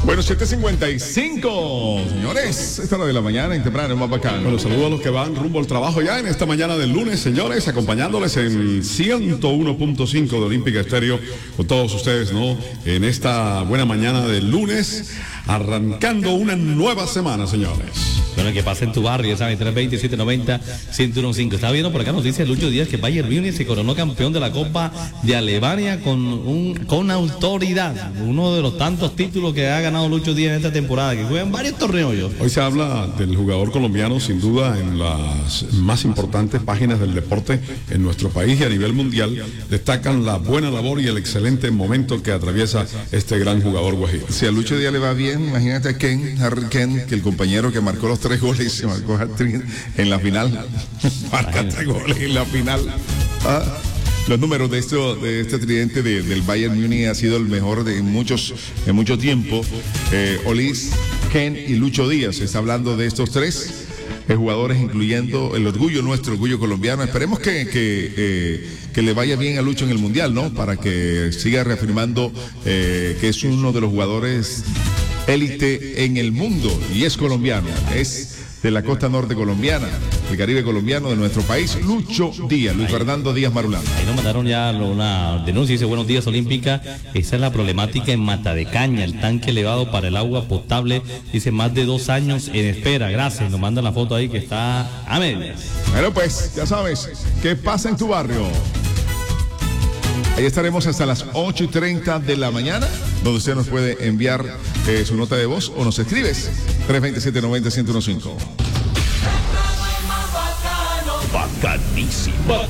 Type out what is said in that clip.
Bueno, 7:55, señores. Esta hora de la mañana, en temprano, más bacano. Bueno, saludos a los que van rumbo al trabajo ya en esta mañana del lunes, señores, acompañándoles en 101.5 de Olímpica Estéreo, con todos ustedes, ¿no? En esta buena mañana del lunes, arrancando una nueva semana, señores. Bueno, que pasa en tu barrio, ¿sabes? 320-790-1015. Estaba viendo por acá noticias de Lucho Díaz que Bayern Múnich se coronó campeón de la Copa de Alemania con autoridad. Uno de los tantos títulos que ha ganado Lucho Díaz en esta temporada, que juegan varios torneos. Hoy se habla del jugador colombiano, sin duda, en las más importantes páginas del deporte en nuestro país y a nivel mundial. Destacan la buena labor y el excelente momento que atraviesa este gran jugador guajiro. Si a Lucho Díaz le va bien, imagínate a Harry Kane, que el compañero que marcó los 3 goles se marcó hat-trick en la final. Marca 3 goles en la final. Los números de este tridente del Bayern Múnich ha sido el mejor en mucho tiempo. Olise, Kane y Lucho Díaz. Se está hablando de estos 3 jugadores, incluyendo el orgullo nuestro, orgullo colombiano. Esperemos que le vaya bien a Lucho en el Mundial, ¿no? Para que siga reafirmando que es uno de los jugadores élite en el mundo y es colombiano, es de la costa norte colombiana, el Caribe colombiano de nuestro país, Lucho Díaz, Luis Fernando Díaz Marulanda. Ahí nos mandaron ya una denuncia, dice: buenos días, Olímpica. Esa es la problemática en Mata de Caña, el tanque elevado para el agua potable, dice más de 2 años en espera. Gracias, nos mandan la foto ahí que está a medias. Bueno, pues ya sabes, ¿qué pasa en tu barrio? Ahí estaremos hasta las 8:30 de la mañana, donde usted nos puede enviar su nota de voz o nos escribes 320-790-1015. Bacanísimo.